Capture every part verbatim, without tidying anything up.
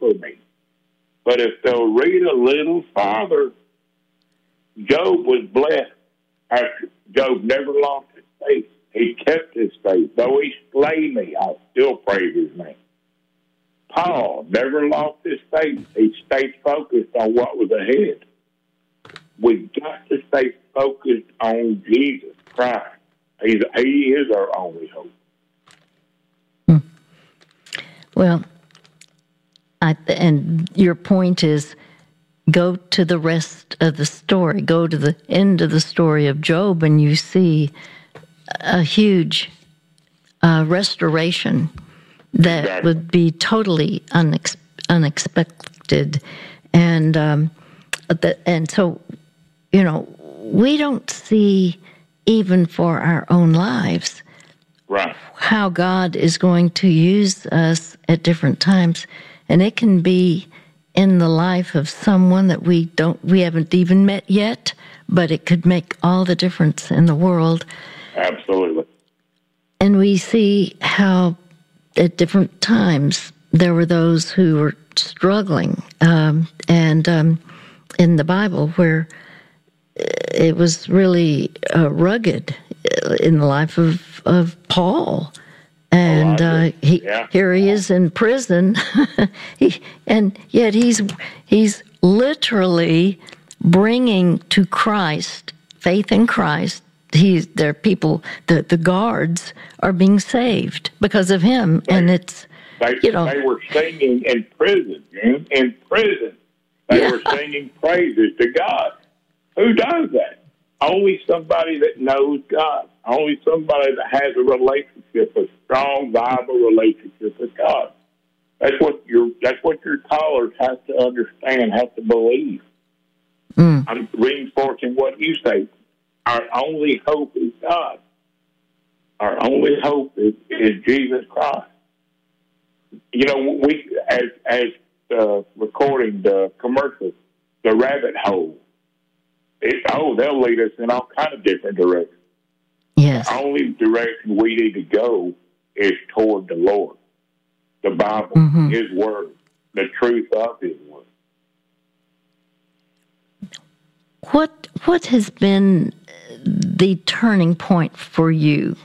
for me. But if they'll read a little farther, Job was blessed after Job never lost his faith. He kept his faith. Though he slay me, I'll still praise his name. Paul never lost his faith. He stayed focused on what was ahead. We've got to stay focused on Jesus Christ. He's, he is our only hope. Hmm. Well, I, and your point is, go to the rest of the story. Go to the end of the story of Job, and you see a huge uh, restoration that Exactly. would be totally unex- unexpected. And um, the, and so, you know, we don't see, even for our own lives, right, how God is going to use us at different times. And it can be in the life of someone that we don't, we haven't even met yet, but it could make all the difference in the world. Absolutely. And we see how at different times there were those who were struggling. Um, and um, in the Bible, where it was really uh, rugged in the life of, of Paul. And uh, he, yeah. here he is in prison, he, and yet he's he's literally bringing to Christ, faith in Christ. He's there. People, the, the guards are being saved because of him, they, and it's they, you know they were singing in prison. In prison, they yeah. were singing praises to God. Who does that? Only somebody that knows God. Only somebody that has a relationship, a strong, viable relationship with God. That's what your that's what your callers have to understand, have to believe. Mm. I'm reinforcing what you say. Our only hope is God. Our only hope is, is Jesus Christ. You know, we as as uh, recording the commercial, the rabbit hole. It, oh, they'll lead us in all kind of different directions. Yes. The only direction we need to go is toward the Lord, the Bible, mm-hmm. His Word, the truth of His Word. What what has been the turning point for you?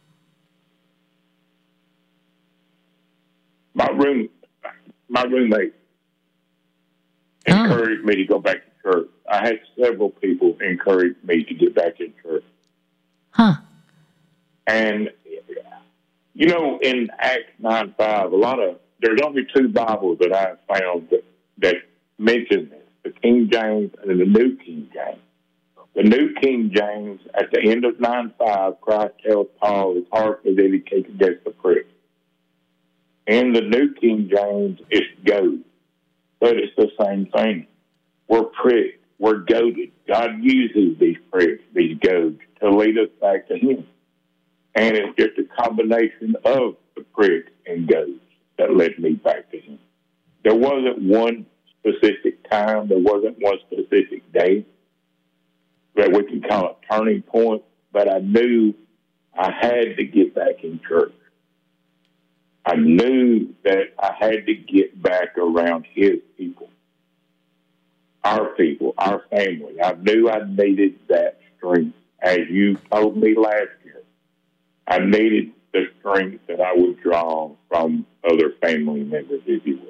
My room, my roommate encouraged oh. me to go back to church. I had several people encourage me to get back in church. Huh. And, you know, in Acts nine five, a lot of, there's only two Bibles that I found that, that mention this, the King James and the New King James. The New King James, at the end of nine five, Christ tells Paul his heart is indicated against the prick. In the New King James, it's goad. But it's the same thing. We're pricked. We're goaded. God uses these pricks, these goads, to lead us back to Him. And it's just a combination of the pricks and goads that led me back to Him. There wasn't one specific time. There wasn't one specific day that we can call a turning point. But I knew I had to get back in church. I knew that I had to get back around His people, our people, our family. I knew I needed that strength. As you told me last year, I needed the strength that I would draw from other family members, if you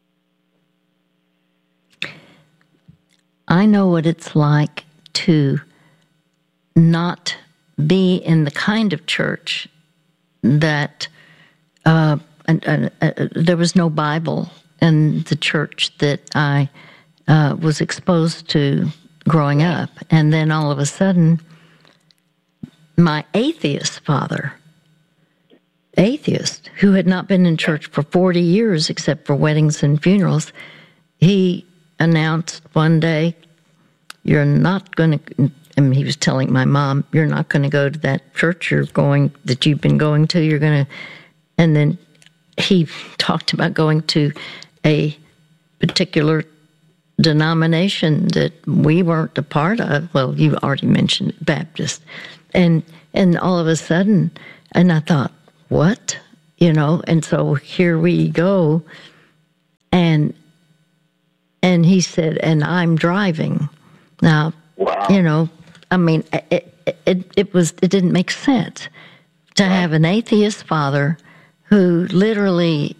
will. I know what it's like to not be in the kind of church that Uh, and, and uh, there was no Bible in the church that I uh, was exposed to growing up. And then all of a sudden, my atheist father, atheist, who had not been in church for forty years except for weddings and funerals, he announced one day, you're not going to, I mean, he was telling my mom, you're not going to go to that church you're going, that you've been going to, you're going to. And then he talked about going to a particular denomination that we weren't a part of. Well, you already mentioned it, Baptist. And and all of a sudden, and I thought, what? You know, and so here we go. And and he said, and I'm driving. Now, wow. you know, I mean, it, it, it was, it didn't make sense to Right. have an atheist father who literally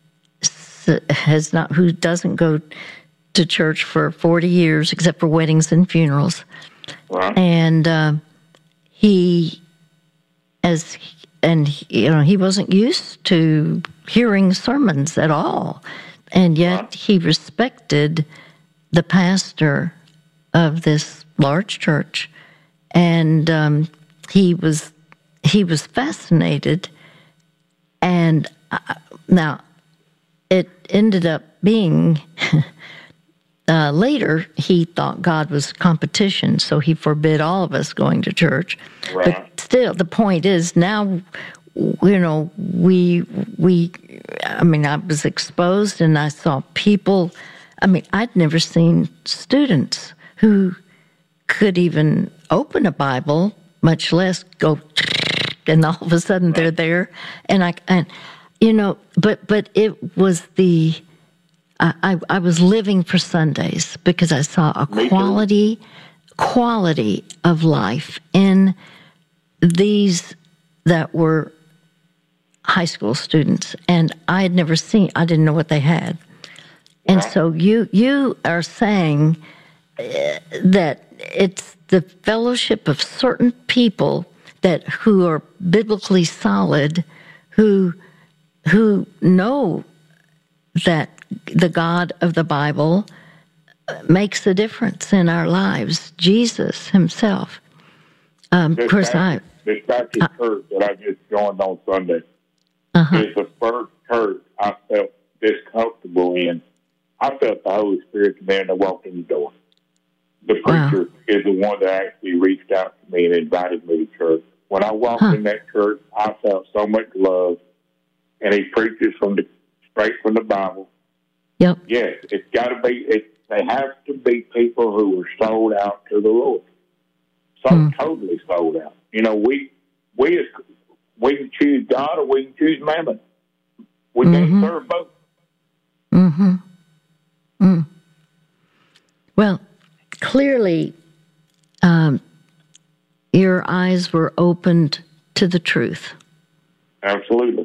has not, who doesn't go to church for forty years, except for weddings and funerals. Right. And uh, he, as, and, you know, he wasn't used to hearing sermons at all. And yet Right. he respected the pastor of this large church, and um, he was he was fascinated. And uh, now it ended up being uh, later he thought God was competition, so he forbid all of us going to church. Right. But still, the point is now, you know, we we. I mean, I was exposed, and I saw people. I mean, I'd never seen students who could even open a Bible, much less go, and all of a sudden they're there. And I, and you know, but but it was the, I I, I was living for Sundays because I saw a Me too. quality quality of life in these that were high school students, and I had never seen. I didn't know what they had. And Right. so you you are saying uh, that it's the fellowship of certain people that who are biblically solid, who who know that the God of the Bible makes a difference in our lives. Jesus Himself. Um, of This course, Baptist, I this Baptist church that I just joined on Sunday uh-huh. is the first church I felt this comfortable in. I felt the Holy Spirit the minute I walked in the door. The preacher Wow. is the one that actually reached out to me and invited me to church. When I walked Huh. in that church, I felt so much love, and he preaches from the straight from the Bible. Yep. Yes, it's got to be. It, they have to be people who are sold out to the Lord, so Hmm. totally sold out. You know, we we as, we can choose God or we can choose Mammon. We Mhm. can't serve both. Mm-hmm. Mm. Well, clearly, um, your eyes were opened to the truth. Absolutely.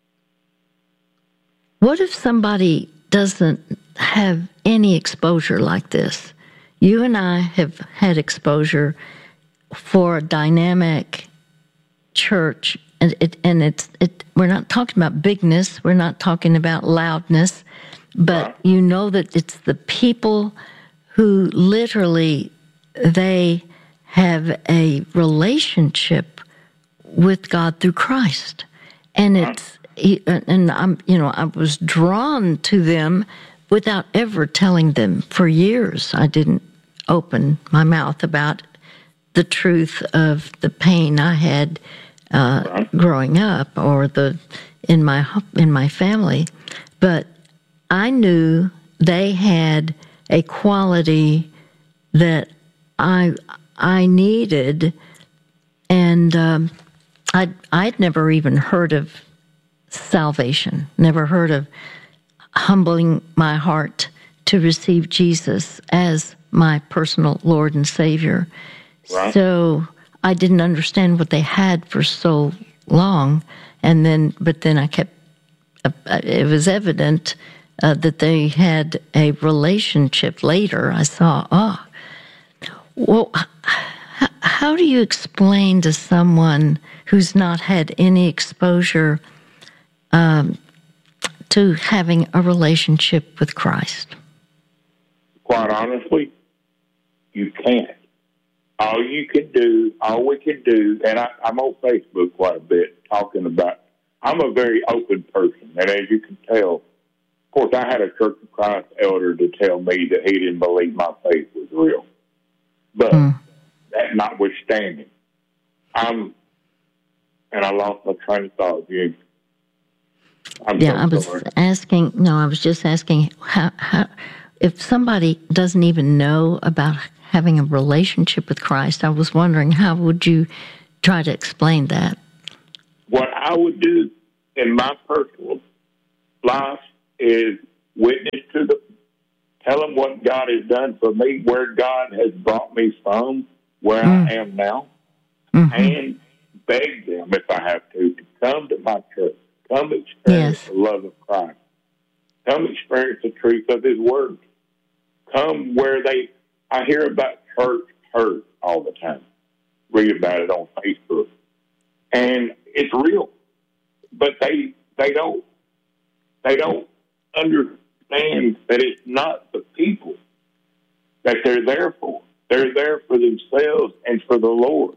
What if somebody doesn't have any exposure like this? You and I have had exposure for a dynamic church, and it and it's it. We're not talking about bigness. We're not talking about loudness, but Right. you know that it's the people who literally they have a relationship with God through Christ, and it's and I'm you know I was drawn to them without ever telling them. For years, I didn't open my mouth about the truth of the pain I had uh, Right. growing up, or the in my in my family, but I knew they had a quality that I I needed, and um, I I'd never even heard of salvation, never heard of humbling my heart to receive Jesus as my personal Lord and Savior. Right. So I didn't understand what they had for so long, and then but then I kept. Uh, it was evident uh, that they had a relationship. Later, I saw. Oh, well, h- how do you explain to someone who's not had any exposure um, to having a relationship with Christ? Quite honestly, you can't. All you can do, all we can do, and I, I'm on Facebook quite a bit talking about, I'm a very open person, and as you can tell, of course, I had a Church of Christ elder to tell me that he didn't believe my faith was real. But Mm. that notwithstanding, I'm, and I lost my train of thought again. I'm Yeah, so I was sorry. asking. No, I was just asking how, how if somebody doesn't even know about having a relationship with Christ. I was wondering, how would you try to explain that? What I would do in my personal life is witness to them, tell them what God has done for me, where God has brought me from, where mm. I am now, mm-hmm. and beg them, if I have to, to come to my church, come experience yes. the love of Christ, come experience the truth of His Word, come where they, I hear about church hurt all the time, read about it on Facebook, and it's real, but they they don't they don't understand that it's not the people that they're there for. They're there for themselves and for the Lord.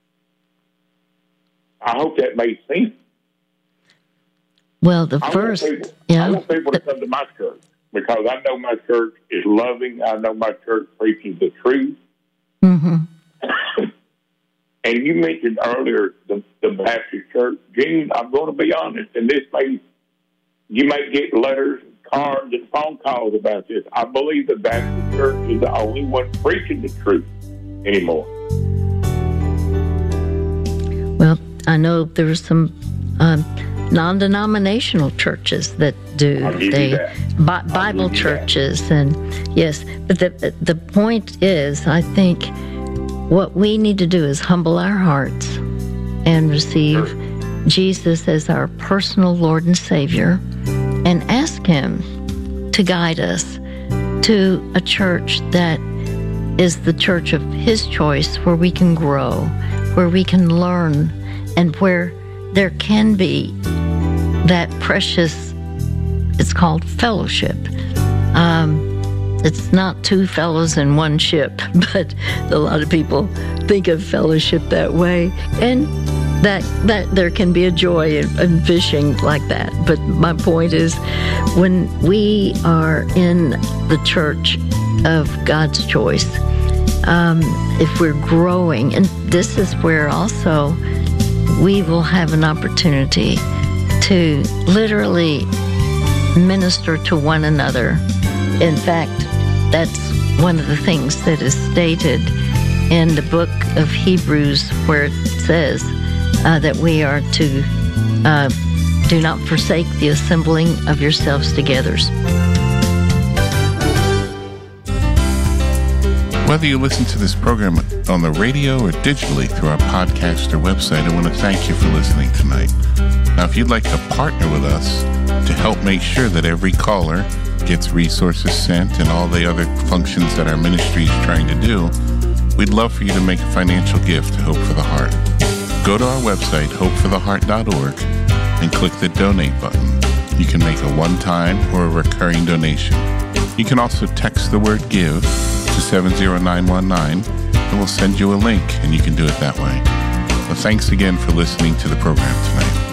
I hope that made sense. Well, the I first, want people, yeah. I want people to come to my church because I know my church is loving. I know my church preaches the truth. Mm-hmm. And you mentioned earlier the, the Baptist church. Gene, I'm going to be honest, and this may, you may get letters, cards, and phone calls about this. I believe the Baptist church is the only one preaching the truth anymore. Well, I know there are some um, non-denominational churches that do. They Bi- Bible churches, that. and yes, but the the point is, I think what we need to do is humble our hearts and receive sure. Jesus as our personal Lord and Savior, and ask Him to guide us to a church that is the church of His choice, where we can grow, where we can learn, and where there can be that precious, it's called fellowship. Um, it's not two fellows in one ship, but a lot of people think of fellowship that way. And that that there can be a joy in, in fishing like that. But my point is, when we are in the church of God's choice, um, if we're growing, and this is where also we will have an opportunity to literally minister to one another. In fact, that's one of the things that is stated in the book of Hebrews, where it says uh, that we are to uh, do not forsake the assembling of yourselves together. Whether you listen to this program on the radio or digitally through our podcast or website, I want to thank you for listening tonight. Now, if you'd like to partner with us to help make sure that every caller gets resources sent and all the other functions that our ministry is trying to do, we'd love for you to make a financial gift to Hope for the Heart. Go to our website, hope for the heart dot org, and click the donate button. You can make a one-time or a recurring donation. You can also text the word give to seven zero nine one nine, and we'll send you a link, and you can do it that way. Well, thanks again for listening to the program tonight.